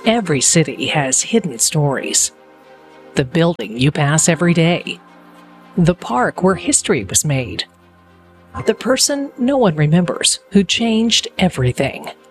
Every city has hidden stories. The building you pass every day. The park where history was made. The person no one remembers who changed everything.